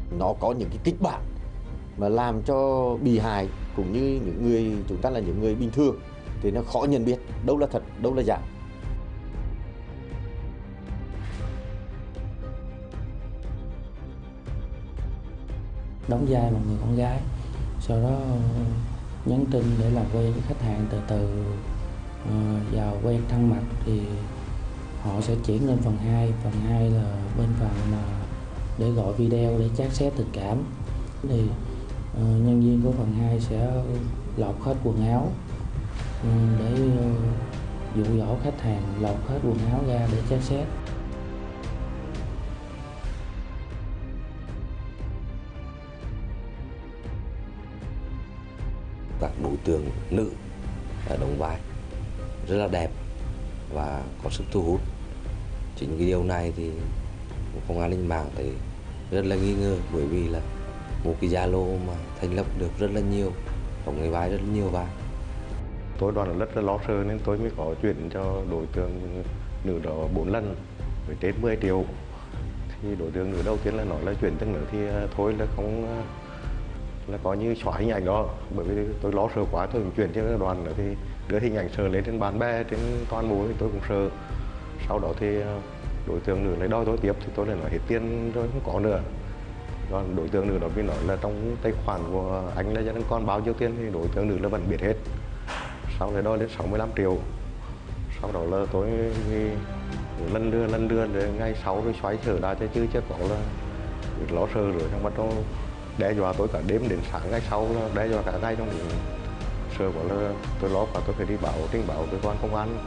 nó có những cái kịch bản mà làm cho bị hại cũng như những người chúng ta là những người bình thường thì nó khó nhận biết đâu là thật, đâu là giả. Đóng vai một người con gái, sau đó nhắn tin để làm quen với khách hàng, từ từ vào quen thân mật thì họ sẽ chuyển lên phần 2. Phần 2 là bên phần là để gọi video để chat xét tình cảm. Thì nhân viên của phần 2 sẽ lột hết quần áo để dụ dỗ khách hàng lột hết quần áo ra để chat xét. Các đối tượng nữ đóng vai rất là đẹp và có sức thu hút. Chính cái điều này thì phòng an ninh mạng thì rất là nghi ngờ, bởi vì là một cái Zalo mà thành lập được rất là nhiều, đóng người vai rất là nhiều vai. Tôi đoàn rất là lo sợ nên tôi mới có chuyển cho đối tượng nữ đó 4 lần với trên 10 triệu. Thì đối tượng nữ đầu tiên là nói là chuyển từng nữa thì thôi là không, là có như xóa hình ảnh đó, bởi vì tôi lo sợ quá tôi chuyển cho đoàn nữa thì đưa hình ảnh sợ lên trên bạn bè trên toàn bộ thì tôi cũng sợ. Sau đó thì đối tượng nữ lại đòi tôi tiếp thì tôi lại nói hết tiền rồi không có nữa. Còn đối tượng nữ đó mới nói là trong tài khoản của anh là vẫn còn bao nhiêu tiền thì đối tượng nữ là vẫn biết hết. Sau lại đòi lên 65 triệu. Sau đó là tôi lần lừa để ngày sau rồi xoay sở ra chứ chưa có là lo sợ rồi, xong bắt đầu đe dọa tôi cả đêm đến sáng ngày sau, là đe dọa cả ngày trong những sợ quá là tôi lo quá tôi phải đi trình báo cơ quan công an.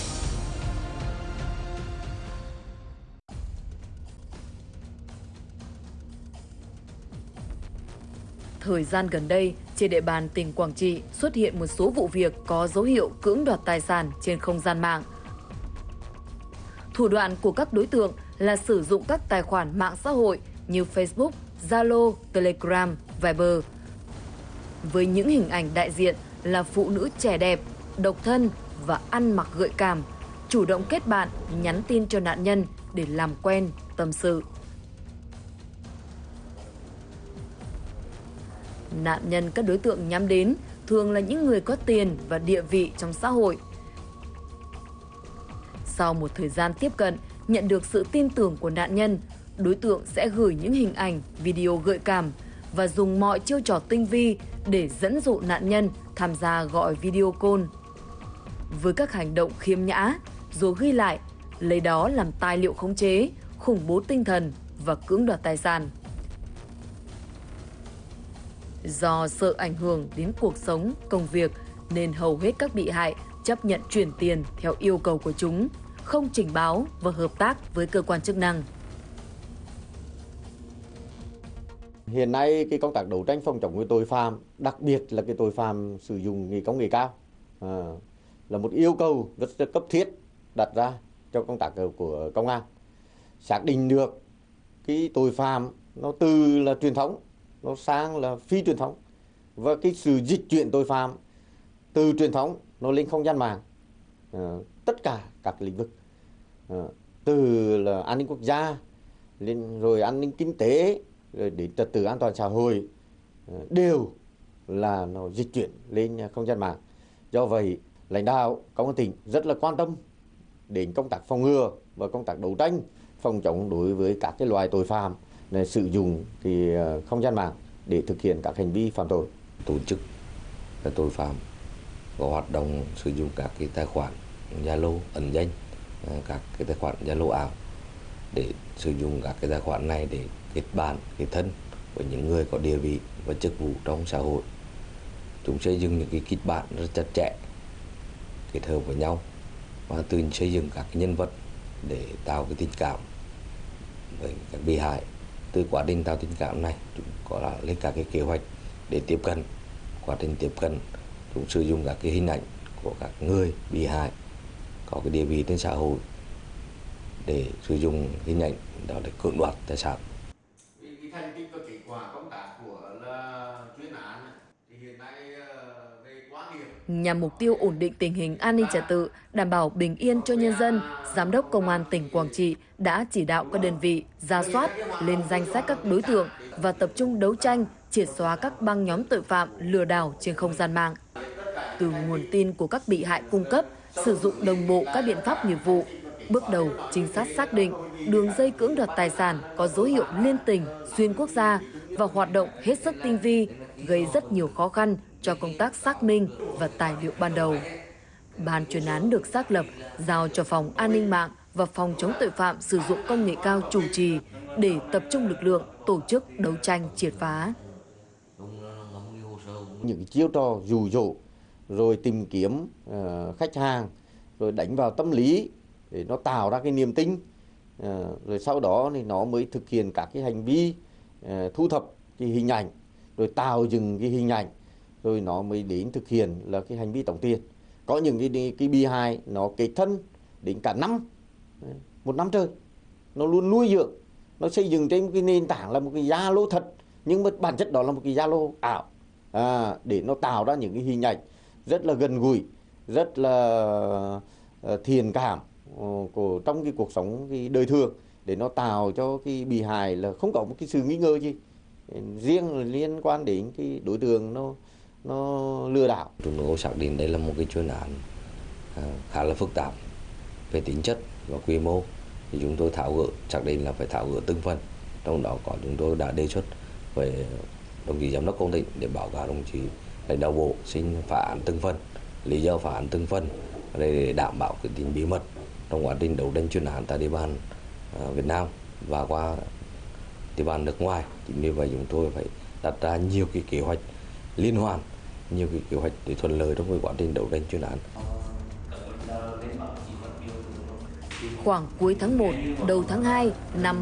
Thời gian gần đây, trên địa bàn tỉnh Quảng Trị xuất hiện một số vụ việc có dấu hiệu cưỡng đoạt tài sản trên không gian mạng. Thủ đoạn của các đối tượng là sử dụng các tài khoản mạng xã hội như Facebook, Zalo, Telegram, Viber. Với những hình ảnh đại diện là phụ nữ trẻ đẹp, độc thân và ăn mặc gợi cảm, chủ động kết bạn, nhắn tin cho nạn nhân để làm quen, tâm sự. Nạn nhân các đối tượng nhắm đến thường là những người có tiền và địa vị trong xã hội. Sau một thời gian tiếp cận, nhận được sự tin tưởng của nạn nhân, đối tượng sẽ gửi những hình ảnh, video gợi cảm và dùng mọi chiêu trò tinh vi để dẫn dụ nạn nhân tham gia gọi video call. Với các hành động khiêm nhã, rồi ghi lại, lấy đó làm tài liệu khống chế, khủng bố tinh thần và cưỡng đoạt tài sản. Do sợ ảnh hưởng đến cuộc sống, công việc nên hầu hết các bị hại chấp nhận chuyển tiền theo yêu cầu của chúng, không trình báo và hợp tác với cơ quan chức năng. Hiện nay cái công tác đấu tranh phòng chống cái tội phạm, đặc biệt là cái tội phạm sử dụng công nghệ cao là một yêu cầu rất là cấp thiết đặt ra cho công tác của công an. Xác định được cái tội phạm nó từ là truyền thống nó sang là phi truyền thống, và cái sự dịch chuyển tội phạm từ truyền thống nó lên không gian mạng, tất cả các lĩnh vực, từ là an ninh quốc gia lên rồi an ninh kinh tế rồi đến trật tự an toàn xã hội, đều là nó dịch chuyển lên không gian mạng. Do vậy lãnh đạo công an tỉnh rất là quan tâm đến công tác phòng ngừa và công tác đấu tranh phòng chống đối với các cái loại tội phạm này sử dụng cái không gian mạng để thực hiện các hành vi phạm tội. Tổ chức là tội phạm có hoạt động sử dụng các cái tài khoản Zalo ẩn danh, các cái tài khoản Zalo ảo để sử dụng các cái tài khoản này để kết bạn, kết thân với những người có địa vị và chức vụ trong xã hội. Chúng xây dựng những cái kịch bản rất chặt chẽ, kết hợp với nhau và từ xây dựng các cái nhân vật để tạo cái tình cảm với các bị hại. Từ quá trình tạo tình cảm này, chúng có lên các cái kế hoạch để tiếp cận. Quá trình tiếp cận, chúng sử dụng các cái hình ảnh của các người bị hại có cái địa vị trên xã hội để sử dụng hình ảnh đó để cưỡng đoạt tài sản. Cái thành tích và kết quả công tác của là chuyên án thì hiện nay về quá nhiều. Nhằm mục tiêu ổn định tình hình an ninh trật tự, đảm bảo bình yên cho nhân dân, Giám đốc Công an tỉnh Quảng Trị đã chỉ đạo các đơn vị rà soát, lên danh sách các đối tượng và tập trung đấu tranh, triệt xóa các băng nhóm tội phạm lừa đảo trên không gian mạng. Từ nguồn tin của các bị hại cung cấp, sử dụng đồng bộ các biện pháp nghiệp vụ, bước đầu trinh sát xác định đường dây cưỡng đoạt tài sản có dấu hiệu liên tỉnh, xuyên quốc gia và hoạt động hết sức tinh vi, gây rất nhiều khó khăn cho công tác xác minh và tài liệu ban đầu. Ban chuyên án được xác lập, giao cho Phòng An ninh mạng và Phòng chống tội phạm sử dụng công nghệ cao chủ trì để tập trung lực lượng tổ chức đấu tranh triệt phá. Những chiêu trò dụ dỗ, rồi tìm kiếm khách hàng, rồi đánh vào tâm lý để nó tạo ra cái niềm tin, rồi sau đó thì nó mới thực hiện các cái hành vi thu thập cái hình ảnh, rồi tạo dựng cái hình ảnh, rồi nó mới đến thực hiện là cái hành vi tống tiền. Có những cái bị hại nó kết thân đến cả năm, một năm trời, nó luôn nuôi dưỡng, nó xây dựng trên một cái nền tảng là một cái Zalo thật, nhưng mà bản chất đó là một cái Zalo ảo, để nó tạo ra những cái hình ảnh rất là gần gũi, rất là thiện cảm của trong cái cuộc sống cái đời thường, để nó tạo cho cái bị hại là không có một cái sự nghi ngờ gì riêng liên quan đến cái đối tượng nó lừa đảo. Chúng tôi xác định đây là một cái chuyên án khá là phức tạp về tính chất và quy mô, thì chúng tôi tháo gỡ, xác định là phải tháo gỡ từng phần. Trong đó có chúng tôi đã đề xuất với đồng chí giám đốc công tỉnh để báo cáo đồng chí lãnh đạo bộ xin phá án từng phần, lý do phá án từng phần để đảm bảo cái tính bí mật trong quá trình đấu tranh chuyên án tại địa bàn Việt Nam và qua địa bàn nước ngoài. Chính vì vậy chúng tôi phải đặt ra nhiều cái kế hoạch liên hoàn, nhiều cái kế hoạch để thuận lợi trong cái quá trình đấu tranh chuyên án. Khoảng cuối tháng 1, đầu tháng 2 năm